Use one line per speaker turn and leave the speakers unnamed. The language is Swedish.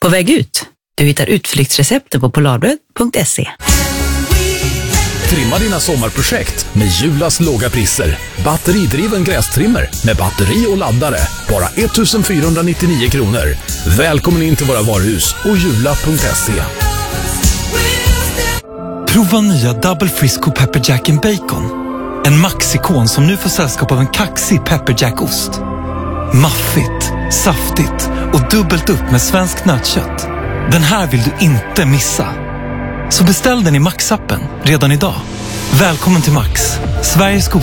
På väg ut. Du hittar utflyktsrecepten på polarbröd.se.
Trimma dina sommarprojekt med Julas låga priser. Batteridriven grästrimmer med batteri och laddare. Bara 1499 kronor. Välkommen in till våra varuhus och jula.se.
Prova nya Double Frisco Pepper Jack and Bacon. En maxikon som nu får sällskap av en kaxig Pepper Jack-ost. Maffigt, saftigt och dubbelt upp med svensk nötkött. Den här vill du inte missa. Så beställ den i Max-appen redan idag. Välkommen till Max, Sveriges